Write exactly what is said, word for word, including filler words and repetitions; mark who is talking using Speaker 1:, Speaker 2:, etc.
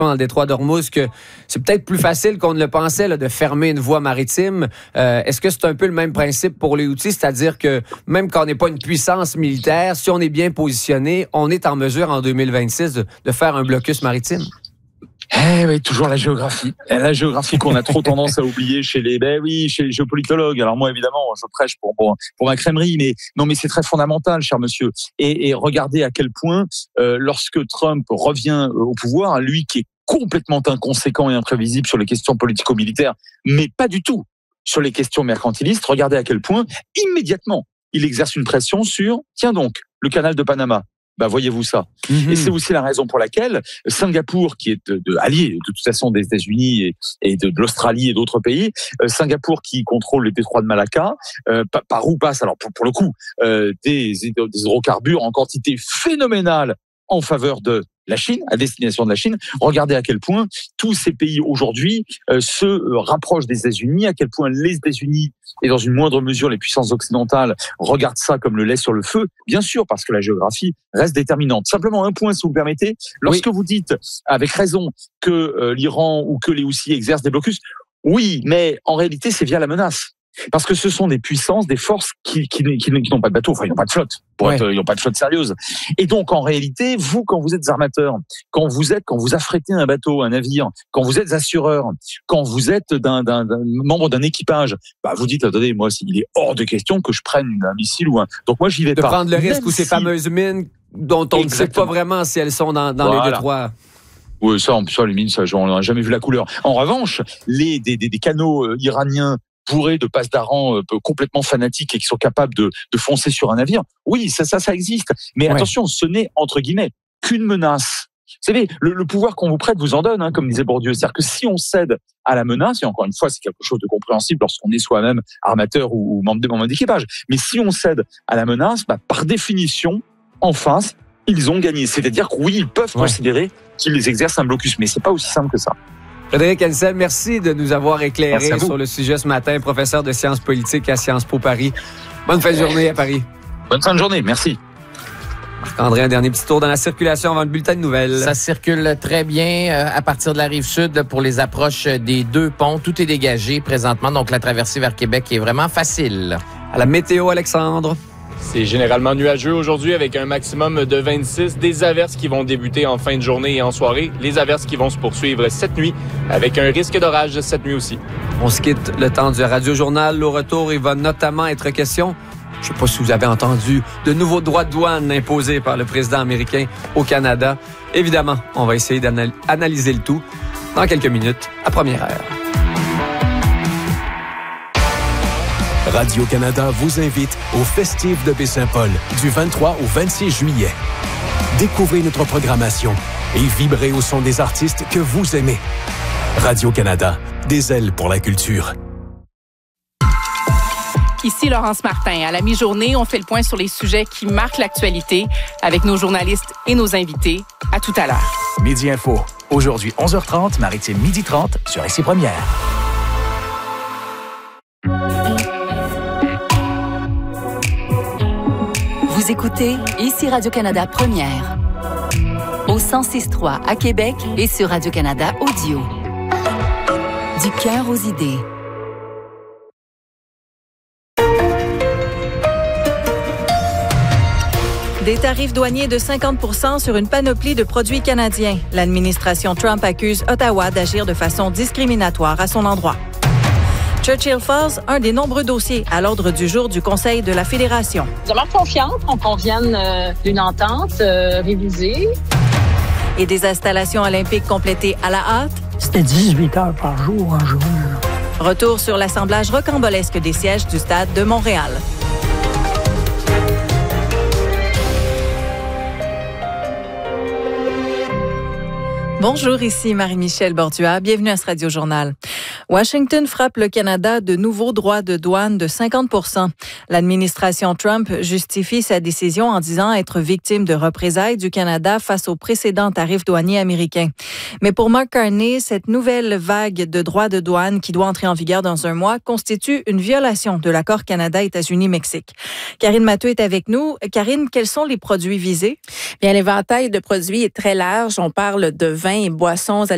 Speaker 1: dans le détroit d'Ormuz que c'est peut-être plus facile qu'on ne le pensait là, de fermer une voie maritime. Euh, est-ce que c'est un peu le même principe pour les Houthis, c'est-à-dire que même quand on n'est pas une puissance militaire, si on est bien positionné, on est en mesure en deux mille vingt-six de, de faire un blocus maritime?
Speaker 2: Eh oui, toujours la géographie. La géographie qu'on a trop tendance à oublier chez les, ben oui, chez les géopolitologues. Alors moi, évidemment, je prêche pour, pour, pour ma crèmerie, mais non, mais c'est très fondamental, cher monsieur. Et, et regardez à quel point, euh, lorsque Trump revient au pouvoir, lui qui est complètement inconséquent et imprévisible sur les questions politico-militaires, mais pas du tout sur les questions mercantilistes, regardez à quel point, immédiatement, il exerce une pression sur, tiens donc, le canal de Panama. Bah, voyez-vous ça. Mmh. Et c'est aussi la raison pour laquelle Singapour, qui est de, de allié de toute façon des États-Unis et, et de, de l'Australie et d'autres pays, euh, Singapour qui contrôle le détroit de Malacca, euh, par, par où passent alors pour, pour le coup euh, des, des hydrocarbures en quantité phénoménale en faveur de la Chine, à destination de la Chine. Regardez à quel point tous ces pays aujourd'hui euh, se euh, rapprochent des États-Unis, à quel point les États-Unis et dans une moindre mesure les puissances occidentales regardent ça comme le lait sur le feu, bien sûr, parce que la géographie reste déterminante. Simplement un point, si vous me permettez, lorsque oui. vous dites avec raison que euh, l'Iran ou que les Houthis exercent des blocus, oui, mais en réalité c'est via la menace. Parce que ce sont des puissances, des forces qui, qui, qui, qui n'ont pas de bateau, enfin ils n'ont pas de flotte, pour ouais. être, ils n'ont pas de flotte sérieuse. Et donc en réalité, vous quand vous êtes armateur, quand vous êtes, quand vous affrétez un bateau, un navire, quand vous êtes assureur, quand vous êtes d'un, d'un, d'un membre d'un équipage, bah vous dites attendez, moi il est hors de question que je prenne un missile ou un. Donc moi j'y vais
Speaker 1: de
Speaker 2: pas.
Speaker 1: De prendre le risque ou si... ces fameuses mines dont on ne sait pas vraiment si elles sont dans, dans voilà. les détroits.
Speaker 2: Oui, ça, ça, les mines, ça, on n'a jamais vu la couleur. En revanche, les des, des, des canaux euh, iraniens bourrés de passes d'Aran euh, complètement fanatiques et qui sont capables de, de foncer sur un navire. Oui, ça, ça, ça existe. Mais ouais. attention, ce n'est entre guillemets qu'une menace. Vous savez, le, le pouvoir qu'on vous prête vous en donne, hein, comme disait Bourdieu. C'est-à-dire que si on cède à la menace, et encore une fois, c'est quelque chose de compréhensible lorsqu'on est soi-même armateur ou, ou membre, membre d'équipage, mais si on cède à la menace, bah, par définition, en face, ils ont gagné. C'est-à-dire que oui, ils peuvent ouais. considérer qu'ils exercent un blocus, mais c'est pas aussi simple que ça.
Speaker 1: Frédéric Hensel, merci de nous avoir éclairé sur le sujet ce matin, professeur de sciences politiques à Sciences Po Paris. Bonne fin de journée à Paris.
Speaker 2: Bonne fin de journée, merci.
Speaker 1: Marc-André, un dernier petit tour dans la circulation avant le bulletin de nouvelles.
Speaker 3: Ça circule très bien euh, à partir de la Rive-Sud pour les approches des deux ponts. Tout est dégagé présentement, donc la traversée vers Québec est vraiment facile.
Speaker 1: À la météo, Alexandre.
Speaker 4: C'est généralement nuageux aujourd'hui avec un maximum de vingt-six. Des averses qui vont débuter en fin de journée et en soirée. Les averses qui vont se poursuivre cette nuit avec un risque d'orage cette nuit aussi.
Speaker 1: On se quitte le temps du Radio-Journal. Au retour, il va notamment être question, je ne sais pas si vous avez entendu, de nouveaux droits de douane imposés par le président américain au Canada. Évidemment, on va essayer d'analyser le tout dans quelques minutes à première heure.
Speaker 5: Radio-Canada vous invite au Festif de Baie-Saint-Paul du vingt-trois au vingt-six juillet. Découvrez notre programmation et vibrez au son des artistes que vous aimez. Radio-Canada, des ailes pour la culture.
Speaker 6: Ici Laurence Martin. À la mi-journée, on fait le point sur les sujets qui marquent l'actualité avec nos journalistes et nos invités. À tout à l'heure.
Speaker 7: Midi Info. Aujourd'hui, onze heures trente, Maritime midi trente sur Ici Première.
Speaker 8: Vous écoutez Ici Radio-Canada Première. Au cent six trois à Québec et sur Radio-Canada Audio. Du cœur aux idées.
Speaker 9: Des tarifs douaniers de cinquante pour cent sur une panoplie de produits canadiens. L'administration Trump accuse Ottawa d'agir de façon discriminatoire à son endroit. Churchill Falls, un des nombreux dossiers à l'ordre du jour du Conseil de la Fédération.
Speaker 10: Nous avons confiance qu'on convienne euh, d'une entente euh, révisée.
Speaker 9: Et des installations olympiques complétées à la hâte.
Speaker 11: C'était dix-huit heures par jour en juin.
Speaker 9: Retour sur l'assemblage rocambolesque des sièges du Stade de Montréal. Bonjour, ici Marie-Michel Bordua. Bienvenue à ce Radio-Journal. Washington frappe le Canada de nouveaux droits de douane de cinquante pour cent. L'administration Trump justifie sa décision en disant être victime de représailles du Canada face aux précédents tarifs douaniers américains. Mais pour Mark Carney, cette nouvelle vague de droits de douane qui doit entrer en vigueur dans un mois constitue une violation de l'accord Canada-États-Unis-Mexique. Karine Mathieu est avec nous. Karine, quels sont les produits visés?
Speaker 12: Bien, l'éventail de produits est très large. On parle de vins et boissons